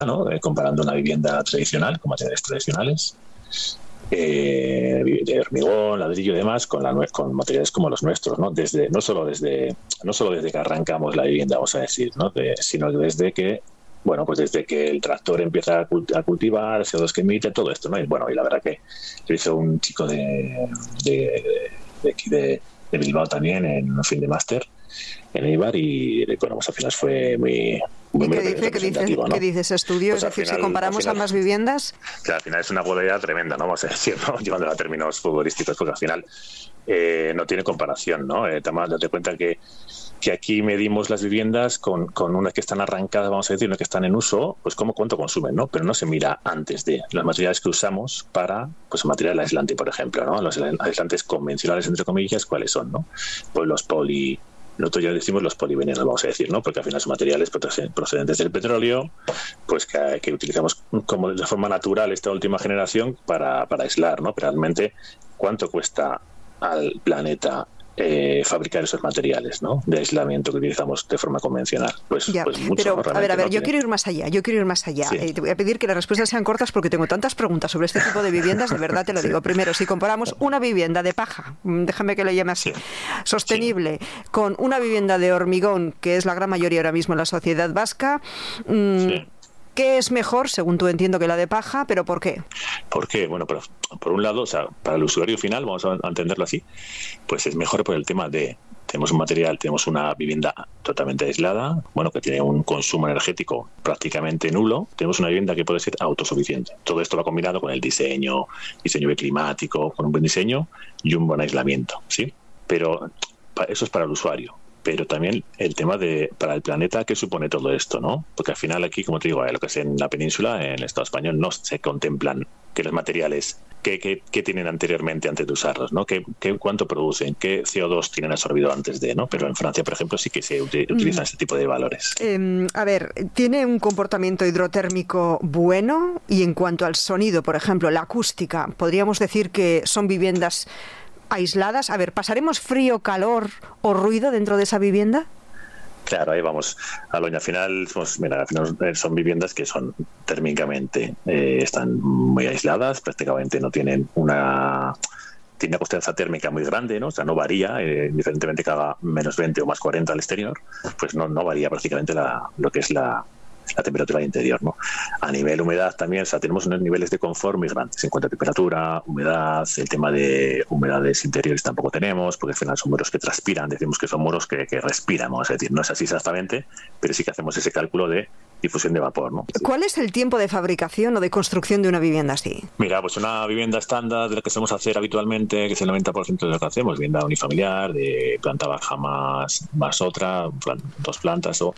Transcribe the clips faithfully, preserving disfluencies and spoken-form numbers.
¿no? Eh, comparando una vivienda tradicional con materiales tradicionales, eh, de hormigón, ladrillo y demás, con, la, con materiales como los nuestros, ¿no? Desde, no solo desde, no solo desde que arrancamos la vivienda, vamos a decir, ¿no? De, sino desde que Bueno, pues desde que el tractor empieza a cultivar, C O dos que emite, todo esto, ¿no? Y bueno, y la verdad que lo hizo un chico de, de, de aquí de, de Bilbao también en un fin de máster en Eibar, y bueno, pues al final fue muy... muy ¿Y qué dice, ¿qué dice, ¿no? ¿Qué dice ese estudio? Pues es decir, final, si comparamos final, ambas viviendas... Que al final es una globalidad tremenda, ¿no? Vamos a decir, ¿no? Llevándolo a términos futbolísticos, porque al final eh, no tiene comparación, ¿no? Eh, date cuenta que que aquí medimos las viviendas con, con unas que están arrancadas, vamos a decir, unas que están en uso, pues cómo cuánto consumen, ¿no? Pero no se mira antes de los materiales que usamos para, pues, material aislante, por ejemplo, ¿no? Los aislantes convencionales, entre comillas, ¿cuáles son, no? Pues los poli... Nosotros ya decimos los polibeneros, vamos a decir, ¿no? Porque al final son materiales procedentes del petróleo, pues que, que utilizamos como de forma natural esta última generación para, para aislar, ¿no? Pero realmente, ¿cuánto cuesta al planeta Eh, fabricar esos materiales, ¿no? De aislamiento que utilizamos de forma convencional? Pues, ya, pues mucho, pero ¿no? a ver, a ver, no yo tiene... quiero ir más allá, yo quiero ir más allá. Sí. Eh, te voy a pedir que las respuestas sean cortas porque tengo tantas preguntas sobre este tipo de viviendas, de verdad te lo digo. Sí. Primero, si comparamos una vivienda de paja, déjame que lo llame así, sí. sostenible, sí. con una vivienda de hormigón, que es la gran mayoría ahora mismo en la sociedad vasca, mmm, sí. ¿qué es mejor, según tú entiendo, que la de paja, pero por qué? ¿Por qué? Bueno, por, por un lado, o sea, para el usuario final, vamos a entenderlo así, pues es mejor por el tema de tenemos un material, tenemos una vivienda totalmente aislada, bueno, que tiene un consumo energético prácticamente nulo, tenemos una vivienda que puede ser autosuficiente. Todo esto va combinado con el diseño, diseño climático, con un buen diseño y un buen aislamiento, ¿sí? Pero eso es para el usuario. Pero también el tema de para el planeta, ¿qué supone todo esto, no? Porque al final aquí, como te digo, lo que es en la península, en el Estado español, no se contemplan que los materiales que, que, que tienen anteriormente antes de usarlos, ¿no? ¿Qué, qué, ¿Cuánto producen? ¿Qué C O dos tienen absorbido antes de, no? Pero en Francia, por ejemplo, sí que se utilizan mm. este tipo de valores. Eh, a ver, ¿tiene un comportamiento hidrotérmico bueno? Y en cuanto al sonido, por ejemplo, la acústica, ¿podríamos decir que son viviendas aisladas? A ver, ¿pasaremos frío, calor o ruido dentro de esa vivienda? Claro, ahí vamos. Aloña, al final, pues, mira, al final son viviendas que son térmicamente, eh, están muy aisladas, prácticamente no tienen una... Tiene una constancia térmica muy grande, ¿no? O sea, no varía, eh, indiferentemente que haga menos veinte o más cuarenta al exterior, pues no, no varía prácticamente la, lo que es la... la temperatura del interior, ¿no? A nivel humedad también, o sea, tenemos unos niveles de confort muy grandes en cuanto a temperatura, humedad, el tema de humedades interiores tampoco tenemos, porque al final son muros que transpiran, decimos que son muros que, que respiran, vamos a decir, no es así exactamente, pero sí que hacemos ese cálculo de difusión de vapor, ¿no? ¿Cuál es el tiempo de fabricación o de construcción de una vivienda así? Mira, pues una vivienda estándar de la que solemos hacer habitualmente, que es el noventa por ciento de lo que hacemos, vivienda unifamiliar, de planta baja más, más otra, dos plantas o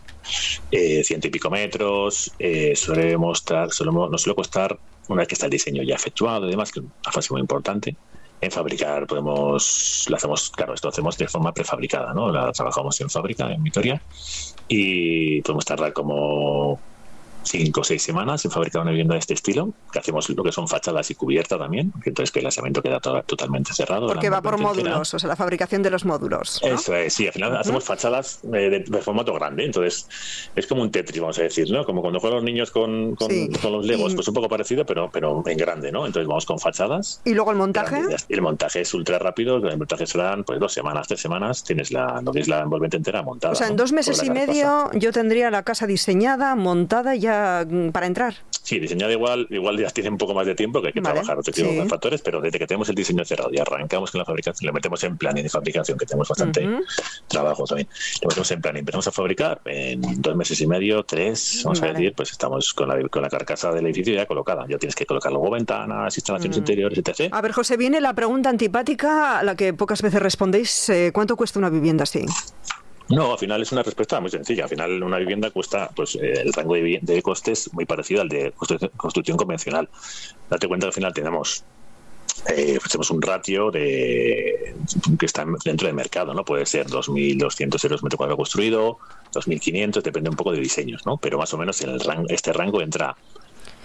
eh, ciento y pico metros, eh, suele mostrar, solemos, nos suele costar, una vez que está el diseño ya efectuado y demás, que es una fase muy importante. En fabricar podemos, lo hacemos, claro, esto lo hacemos de forma prefabricada, ¿no? La trabajamos en fábrica, en Vitoria, y podemos tardar como cinco o seis semanas en fabricar una vivienda de este estilo, que hacemos lo que son fachadas y cubierta también, que entonces que el aislamiento queda to- totalmente cerrado. Porque va por módulos, final. O sea, la fabricación de los módulos, ¿no? Eso es, sí, al final uh-huh. hacemos fachadas eh, de, de formato grande, entonces es como un Tetris, vamos a decir, ¿no? Como cuando juegan los niños con, con, sí. con los Legos, y... pues un poco parecido, pero, pero en grande, ¿no? Entonces vamos con fachadas. ¿Y luego el montaje? Grandes. Y el montaje es ultra rápido, el montaje serán pues dos semanas, tres semanas, tienes la, lo que es la envolvente entera montada. O sea, en ¿no? dos meses y medio yo tendría la casa diseñada, montada ya para entrar. Sí, diseñada igual, igual ya tiene un poco más de tiempo, que hay que vale, trabajar otro tipo sí. de factores, pero desde que tenemos el diseño cerrado y arrancamos con la fabricación, le metemos en planning de fabricación, que tenemos bastante uh-huh. trabajo también, le metemos en planning, empezamos a fabricar en dos meses y medio, tres, vamos vale. a decir, pues estamos con la, con la carcasa del edificio ya colocada, ya tienes que colocar luego ventanas, instalaciones uh-huh. interiores, etcétera. A ver, José, viene la pregunta antipática a la que pocas veces respondéis, eh, ¿cuánto cuesta una vivienda así? No, al final es una respuesta muy sencilla. Al final una vivienda cuesta, pues eh, el rango de, de costes muy parecido al de construcción, construcción convencional. Date cuenta que al final tenemos eh, hacemos un ratio de que está dentro del mercado, ¿no? Puede ser dos mil doscientos euros metro cuadrado construido, dos mil quinientos, depende un poco de diseños, ¿no? Pero más o menos en el rango, este rango entra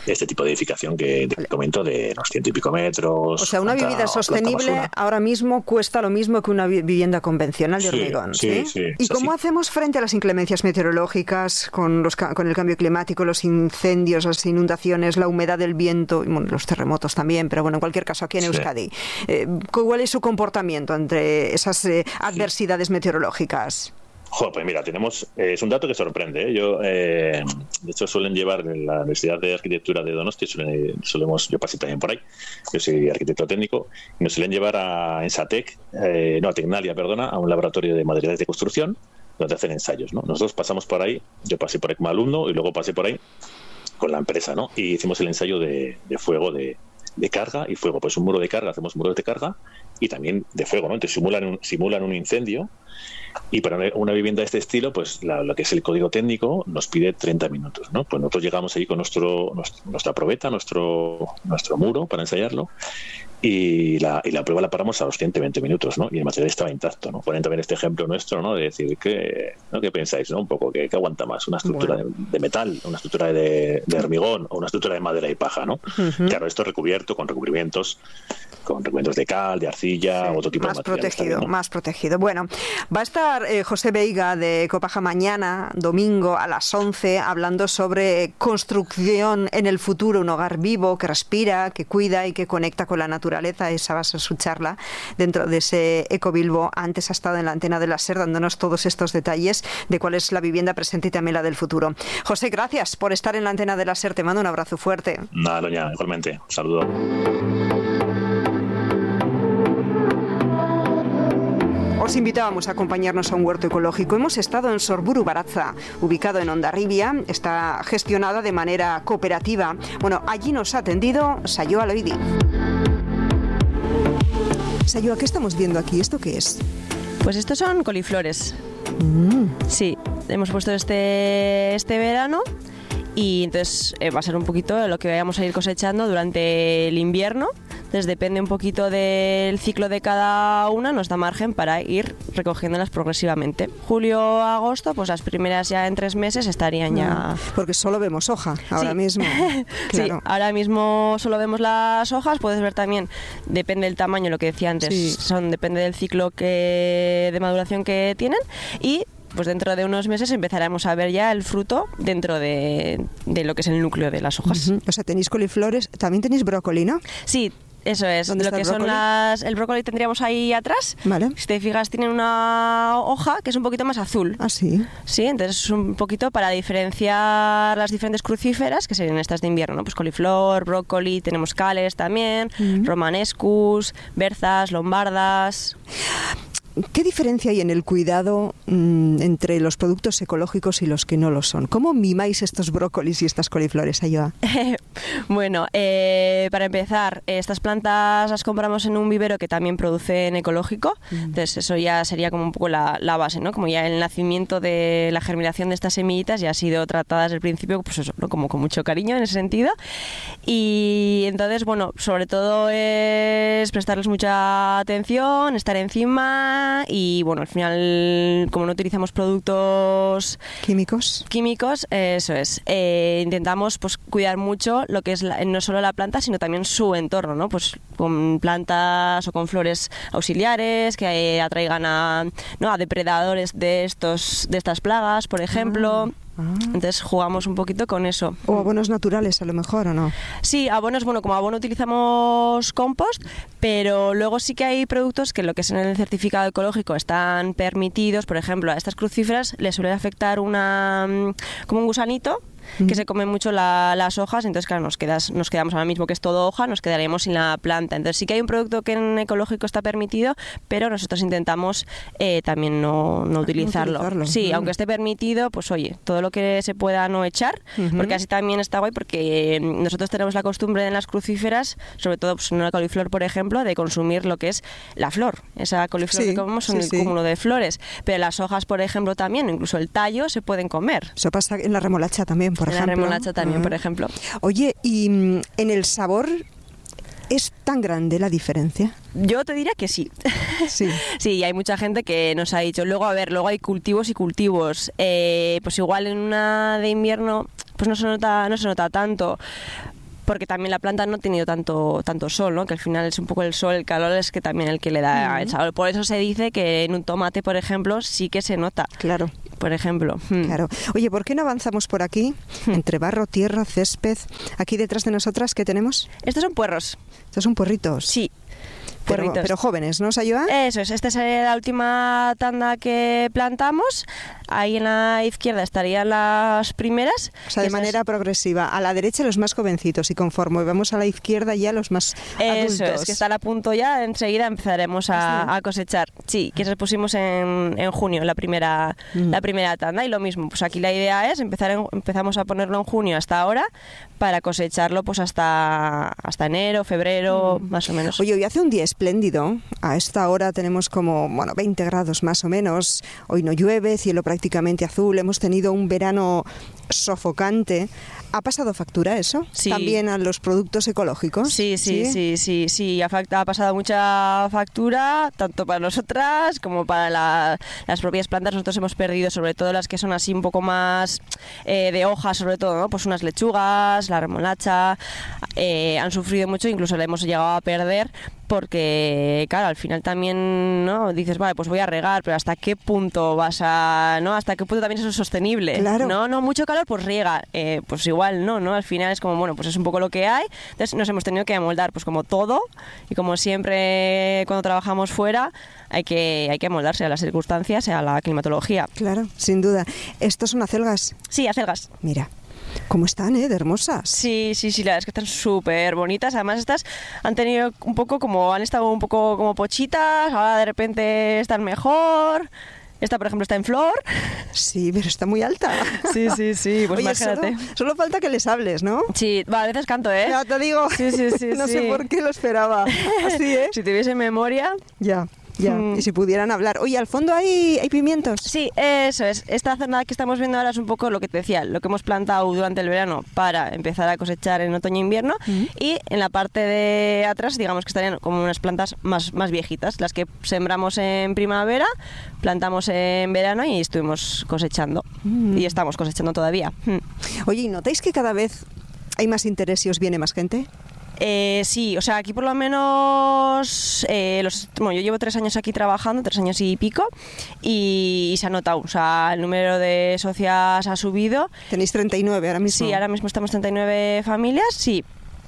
este tipo de edificación que te comento de unos ciento y pico metros. O sea, una vivienda sostenible ahora mismo cuesta lo mismo que una vivienda convencional de sí, hormigón. Sí, ¿sí? sí. ¿Y sí, cómo sí. hacemos frente a las inclemencias meteorológicas con, los, con el cambio climático, los incendios, las inundaciones, la humedad del viento, y bueno, los terremotos también, pero bueno, en cualquier caso, aquí en Euskadi? Sí. Eh, ¿Cuál es su comportamiento ante esas eh, adversidades sí. meteorológicas? Joder, pues mira, tenemos, eh, es un dato que sorprende, ¿eh? Yo, eh, de hecho, suelen llevar en la Universidad de Arquitectura de Donosti, suelen, solemos, yo pasé también por ahí, yo soy arquitecto técnico, y nos suelen llevar a Ensatec, eh, no, a Tecnalia, perdona, a un laboratorio de materiales de construcción, donde hacen ensayos, ¿no? Nosotros pasamos por ahí, yo pasé por ahí como alumno, y luego pasé por ahí con la empresa, ¿no? Y hicimos el ensayo de, de fuego, de, de carga y fuego, pues un muro de carga, hacemos muros de carga, y también de fuego, ¿no? Entonces simulan un, simulan un incendio. Y para una vivienda de este estilo, pues la, lo que es el código técnico nos pide treinta minutos, ¿no? Pues nosotros llegamos ahí con nuestro, nuestro nuestra probeta, nuestro nuestro muro para ensayarlo, y la, y la prueba la paramos a los ciento veinte minutos, ¿no? Y el material estaba intacto, ¿no? Ponen también este ejemplo nuestro, ¿no? De decir, ¿qué, ¿no? ¿qué pensáis, no? Un poco, ¿qué, qué aguanta más? ¿Una estructura bueno. de, de metal, una estructura de, de hormigón o una estructura de madera y paja, ¿no? Uh-huh. Claro, esto recubierto con recubrimientos, con recubrimientos de cal, de arcilla, sí, otro tipo más de material. Protegido, bien, ¿no? Más protegido. Bueno, va a estar eh, José Veiga de Ecopaja mañana, domingo, a las once, hablando sobre construcción en el futuro, un hogar vivo que respira, que cuida y que conecta con la naturaleza. Esa va a ser su charla dentro de ese Ecobilbo. Antes ha estado en la antena de la SER dándonos todos estos detalles de cuál es la vivienda presente y también la del futuro. José, gracias por estar en la antena de la SER. Te mando un abrazo fuerte. Nada, doña, igualmente. Un saludo. Os invitábamos a acompañarnos a un huerto ecológico. Hemos estado en Sorburu Baratza, ubicado en Hondarribia. Está gestionada de manera cooperativa. Bueno, allí nos ha atendido Sayoa Loidi. Sayoa, ¿qué estamos viendo aquí? ¿Esto qué es? Pues estos son coliflores. Mm. Sí, hemos puesto este, este verano y entonces eh, va a ser un poquito lo que vayamos a ir cosechando durante el invierno. Entonces depende un poquito del ciclo de cada una, nos da margen para ir recogiéndolas progresivamente. Julio, agosto, pues las primeras ya en tres meses estarían ya... Porque solo vemos hoja ahora sí. mismo. Claro. Sí, ahora mismo solo vemos las hojas, puedes ver también, depende del tamaño, lo que decía antes, sí. son depende del ciclo que, de maduración que tienen, y pues dentro de unos meses empezaremos a ver ya el fruto dentro de, de lo que es el núcleo de las hojas. Uh-huh. O sea, tenéis coliflores, también tenéis brócoli, ¿no? Sí. Eso es, lo que son las... El brócoli tendríamos ahí atrás. Vale. Si te fijas, tiene una hoja que es un poquito más azul. Ah, sí. Sí, entonces es un poquito para diferenciar las diferentes crucíferas, que serían estas de invierno, ¿no? Pues coliflor, brócoli, tenemos cales también, uh-huh. romanescus, berzas, lombardas... ¿Qué diferencia hay en el cuidado mmm, entre los productos ecológicos y los que no lo son? ¿Cómo mimáis estos brócolis y estas coliflores, Ayoa? Bueno, eh, para empezar, estas plantas las compramos en un vivero que también produce en ecológico, mm. entonces eso ya sería como un poco la, la base, ¿no? Como ya el nacimiento de la germinación de estas semillitas ya ha sido tratada desde el principio, pues eso, ¿no? Como con mucho cariño en ese sentido. Y entonces, bueno, sobre todo es prestarles mucha atención, estar encima. Y bueno, al final, como no utilizamos productos químicos, químicos, eh, eso es. Eh, intentamos pues cuidar mucho lo que es la, no solo la planta, sino también su entorno, ¿no? Pues con plantas o con flores auxiliares que eh, atraigan a, ¿no? a depredadores de estos, de estas plagas, por ejemplo. Ah. Ah. Entonces jugamos un poquito con eso. O abonos naturales a lo mejor, ¿o no? Sí, abonos, bueno, como abono utilizamos compost, pero luego sí que hay productos que lo que es en el certificado ecológico están permitidos. Por ejemplo, a estas crucíferas les suele afectar una como un gusanito que se comen mucho la, las hojas, entonces claro, nos, quedas, nos quedamos ahora mismo que es todo hoja, nos quedaremos sin la planta. Entonces sí que hay un producto que en ecológico está permitido, pero nosotros intentamos eh, también no, no utilizarlo. No utilizarlo. Sí, uh-huh. aunque esté permitido, pues oye, todo lo que se pueda no echar, uh-huh. porque así también está guay, porque nosotros tenemos la costumbre en las crucíferas, sobre todo pues, en una coliflor, por ejemplo, de consumir lo que es la flor. Esa coliflor sí, que comemos son sí, el sí. cúmulo de flores, pero las hojas, por ejemplo, también, incluso el tallo, se pueden comer. Eso pasa en la remolacha también, por en ejemplo. La remolacha también, uh-huh. por ejemplo. Oye, ¿y en el sabor es tan grande la diferencia? Yo te diría que sí. Sí. Sí, hay mucha gente que nos ha dicho. Luego, a ver, luego hay cultivos y cultivos. Eh, pues igual en una de invierno, pues no se nota, no se nota tanto. porque también la planta no ha tenido tanto, tanto sol, ¿no? Que al final es un poco el sol, el calor es que también el que le da uh-huh. el sabor. Por eso se dice que en un tomate, por ejemplo, sí que se nota. Claro. Por ejemplo. Claro. Oye, ¿por qué no avanzamos por aquí? Entre barro, tierra, césped. Aquí detrás de nosotras, ¿qué tenemos? Estos son puerros. Estos son puerritos. Sí. Pero, pero jóvenes, ¿no, Sayua? Eso es, esta es la última tanda que plantamos. Ahí en la izquierda estarían las primeras. O sea, de manera es... progresiva. A la derecha los más jovencitos y conforme vamos a la izquierda ya los más Eso adultos. Es, que están a punto ya, enseguida empezaremos a, sí. a cosechar. Sí, que se pusimos en, en junio la primera, mm. la primera tanda y lo mismo. Pues aquí la idea es empezar en, empezamos a ponerlo en junio hasta ahora para cosecharlo pues hasta, hasta enero, febrero, mm. más o menos. Oye, hoy hace un día espléndido. A esta hora tenemos como, bueno, veinte grados más o menos. Hoy no llueve, cielo prácticamente azul. Hemos tenido un verano sofocante. ¿Ha pasado factura eso? Sí. ¿También a los productos ecológicos? Sí, sí, sí, sí, sí, sí. Ha, ha pasado mucha factura, tanto para nosotras como para la, las propias plantas. Nosotros hemos perdido, sobre todo las que son así un poco más eh, de hojas, sobre todo, ¿no? Pues unas lechugas, la remolacha, eh, han sufrido mucho, incluso la hemos llegado a perder, porque, claro, al final también, ¿no? Dices, vale, pues voy a regar, pero ¿hasta qué punto vas a, ¿no? ¿Hasta qué punto también eso es sostenible? Claro. No, no, mucho calor, pues riega. Eh, pues igual no, ¿no? Al final es como, bueno, pues es un poco lo que hay. Entonces nos hemos tenido que amoldar, pues como todo, y como siempre cuando trabajamos fuera, hay que, hay que amoldarse a las circunstancias, a la climatología. Claro, sin duda. ¿Estos son acelgas? Sí, acelgas. Mira. ¿Cómo están, eh? De hermosas. Sí, sí, sí, la verdad es que están súper bonitas. Además, estas han tenido un poco como, han estado un poco como pochitas, ahora de repente están mejor. Esta, por ejemplo, está en flor. Sí, pero está muy alta. Sí, sí, sí, pues Oye, imagínate. Solo, solo falta que les hables, ¿no? Sí, va, a veces canto, ¿eh? Ya te digo. Sí, sí, sí. No sí. sé por qué lo esperaba. Así, ¿eh? Si tuviese memoria. Ya. Ya, mm. y si pudieran hablar. Oye, ¿al fondo hay, hay pimientos? Sí, eso es. Esta zona que estamos viendo ahora es un poco lo que te decía, lo que hemos plantado durante el verano para empezar a cosechar en otoño e invierno. Mm. Y en la parte de atrás, digamos que estarían como unas plantas más, más viejitas, las que sembramos en primavera, plantamos en verano y estuvimos cosechando. Mm. Y estamos cosechando todavía. Mm. Oye, ¿y notáis que cada vez hay más interés y os viene más gente? Eh, sí, o sea, aquí por lo menos, eh, los, bueno, yo llevo tres años aquí trabajando, tres años y pico, y, y se ha notado, o sea, el número de socias ha subido. ¿Tenéis treinta y nueve ahora mismo? Sí, ahora mismo estamos treinta y nueve familias, sí.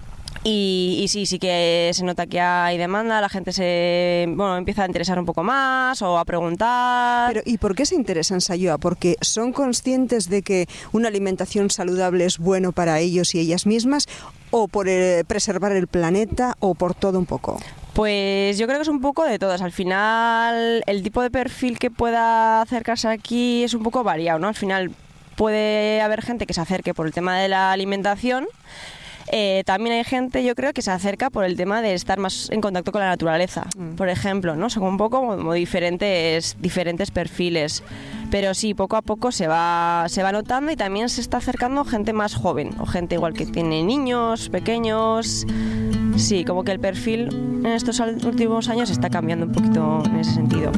Y, y sí, sí que se nota que hay demanda, la gente se bueno empieza a interesar un poco más o a preguntar. Pero ¿y por qué se interesan, Sayua? ¿Porque son conscientes de que una alimentación saludable es bueno para ellos y ellas mismas? ¿O por eh, preservar el planeta? ¿O por todo un poco? Pues yo creo que es un poco de todas. Al final el tipo de perfil que pueda acercarse aquí es un poco variado, ¿no? Al final puede haber gente que se acerque por el tema de la alimentación. Eh, también hay gente, yo creo, que se acerca por el tema de estar más en contacto con la naturaleza, mm. por ejemplo, ¿no? Son un poco como diferentes, diferentes perfiles. Pero sí, poco a poco se va, se va notando y también se está acercando gente más joven, o gente igual que tiene niños pequeños. Sí, como que el perfil en estos últimos años está cambiando un poquito en ese sentido.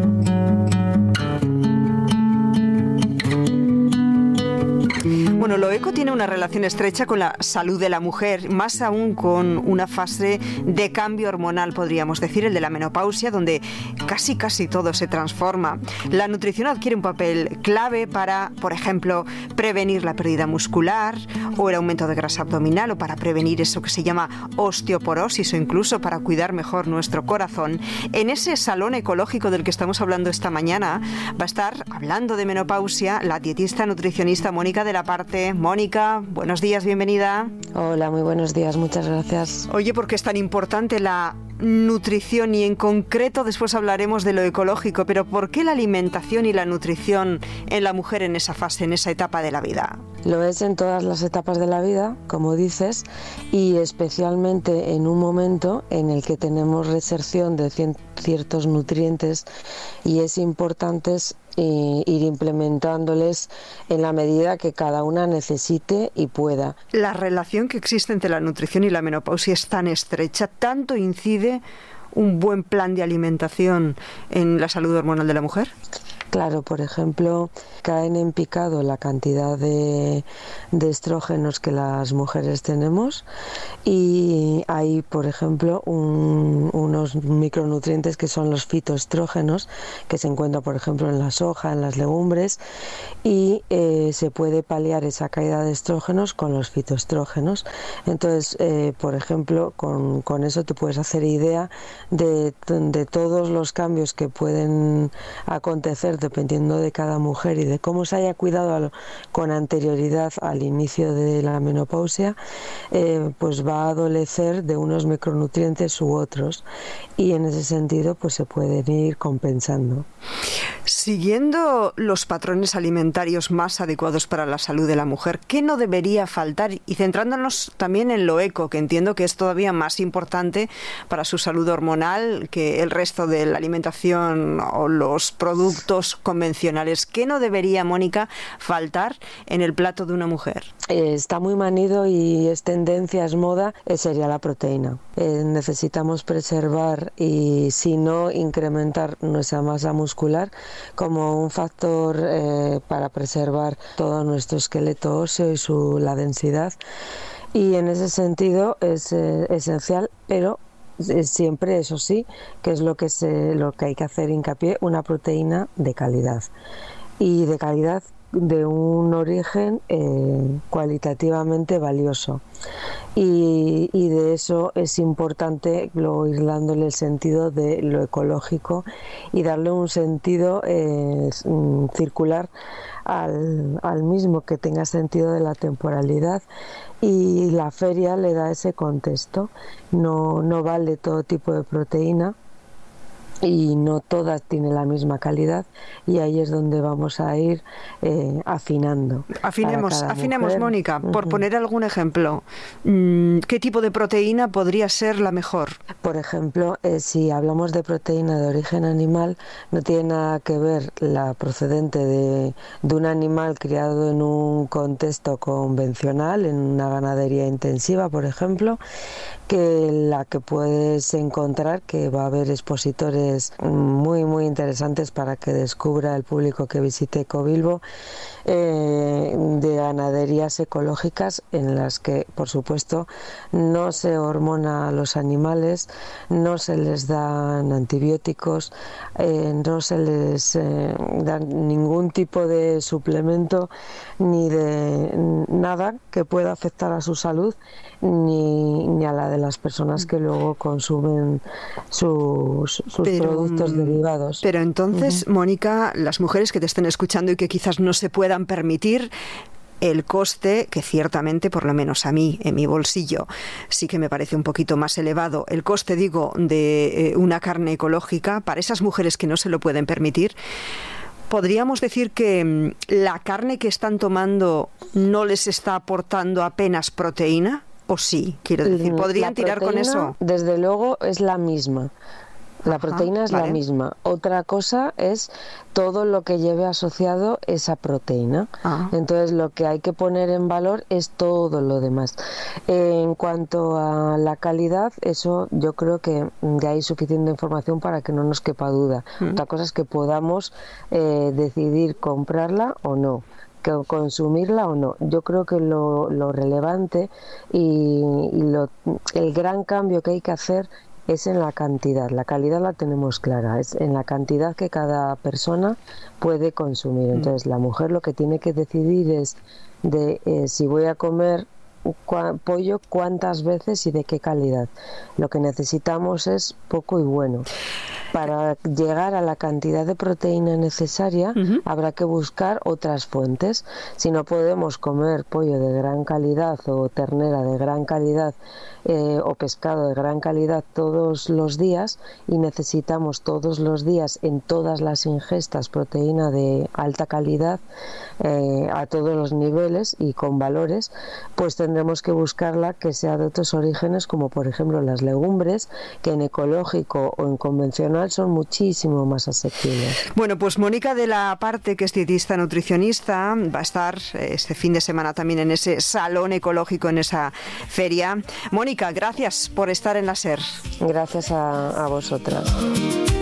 Bueno, lo eco tiene una relación estrecha con la salud de la mujer, más aún con una fase de cambio hormonal, podríamos decir, el de la menopausia, donde casi casi todo se transforma. La nutrición adquiere un papel clave para, por ejemplo, prevenir la pérdida muscular o el aumento de grasa abdominal, o para prevenir eso que se llama osteoporosis, o incluso para cuidar mejor nuestro corazón. En ese salón ecológico del que estamos hablando esta mañana va a estar hablando de menopausia la dietista nutricionista Mónica de la Parte. Mónica, buenos días, bienvenida. Hola, muy buenos días, muchas gracias. Oye, ¿por qué es tan importante la nutrición? Y en concreto después hablaremos de lo ecológico, pero ¿por qué la alimentación y la nutrición en la mujer en esa fase, en esa etapa de la vida? Lo es en todas las etapas de la vida, como dices, y especialmente en un momento en el que tenemos reserción de ciertos nutrientes y es importante eh, ir implementándoles en la medida que cada una necesite y pueda. La relación que existe entre la nutrición y la menopausia es tan estrecha, tanto incide un buen plan de alimentación en la salud hormonal de la mujer. Claro, por ejemplo, caen en picado la cantidad de, de estrógenos que las mujeres tenemos y hay, por ejemplo, un, unos micronutrientes que son los fitoestrógenos que se encuentran, por ejemplo, en la soja, en las legumbres y eh, se puede paliar esa caída de estrógenos con los fitoestrógenos. Entonces, eh, por ejemplo, con, con eso te puedes hacer idea de, de todos los cambios que pueden acontecer dependiendo de cada mujer y de cómo se haya cuidado al, con anterioridad al inicio de la menopausia, eh, pues va a adolecer de unos micronutrientes u otros y en ese sentido pues se pueden ir compensando. Siguiendo los patrones alimentarios más adecuados para la salud de la mujer, ¿qué no debería faltar? Y centrándonos también en lo eco, que entiendo que es todavía más importante para su salud hormonal que el resto de la alimentación o los productos convencionales. ¿Qué no debería, Mónica, faltar en el plato de una mujer? Eh, está muy manido y es tendencia, es moda, eh, sería la proteína. Eh, necesitamos preservar y si no incrementar nuestra masa muscular como un factor eh, para preservar todo nuestro esqueleto óseo y su, la densidad. Y en ese sentido es eh, esencial, pero siempre, eso sí, que es lo que, se, lo que hay que hacer hincapié, una proteína de calidad. Y de calidad de un origen eh, cualitativamente valioso. Y, y de eso es importante luego ir dándole el sentido de lo ecológico y darle un sentido eh, circular al, al mismo, que tenga sentido de la temporalidad, y la feria le da ese contexto. No, no vale todo tipo de proteína y no todas tienen la misma calidad y ahí es donde vamos a ir eh, afinando. Afinemos, afinemos, Mónica, uh-huh. Por poner algún ejemplo, ¿qué tipo de proteína podría ser la mejor? Por ejemplo, eh, si hablamos de proteína de origen animal, no tiene nada que ver la procedente de, de un animal criado en un contexto convencional, en una ganadería intensiva, por ejemplo, que la que puedes encontrar, que va a haber expositores muy muy interesantes para que descubra el público que visite Ecobilbo, eh, de ganaderías ecológicas en las que, por supuesto, no se hormona a los animales, no se les dan antibióticos, eh, no se les eh, da ningún tipo de suplemento ni de nada que pueda afectar a su salud ni, ni a la de las personas que luego consumen sus, sus pero, productos derivados. Pero entonces, uh-huh. Mónica, las mujeres que te estén escuchando y que quizás no se puedan permitir el coste, que ciertamente, por lo menos a mí, en mi bolsillo, sí que me parece un poquito más elevado, el coste, digo, de eh, una carne ecológica, para esas mujeres que no se lo pueden permitir, ¿podríamos decir que la carne que están tomando no les está aportando apenas proteína? ¿O sí? Quiero decir, ¿podrían tirar con eso? Desde luego es la misma. La Ajá, proteína es vale. la misma. Otra cosa es todo lo que lleve asociado esa proteína. Ah. Entonces lo que hay que poner en valor es todo lo demás. En cuanto a la calidad, eso yo creo que ya hay suficiente información para que no nos quepa duda. Mm. Otra cosa es que podamos eh, decidir comprarla o no, que consumirla o no. Yo creo que lo, lo relevante y, y lo, el gran cambio que hay que hacer es en la cantidad. La calidad la tenemos clara, es en la cantidad que cada persona puede consumir. Entonces la mujer lo que tiene que decidir es de eh, si voy a comer cua- pollo, cuántas veces y de qué calidad. Lo que necesitamos es poco y bueno. Para llegar a la cantidad de proteína necesaria, uh-huh. habrá que buscar otras fuentes. Si no podemos comer pollo de gran calidad o ternera de gran calidad eh, o pescado de gran calidad todos los días y necesitamos todos los días en todas las ingestas proteína de alta calidad eh, a todos los niveles y con valores, pues tendremos que buscarla que sea de otros orígenes, como por ejemplo las legumbres, que en ecológico o en convencional son muchísimo más asequibles. Bueno, pues Mónica de la Parte, que es dietista nutricionista, va a estar este fin de semana también en ese salón ecológico, en esa feria. Mónica, gracias por estar en la SER. Gracias a, a vosotras.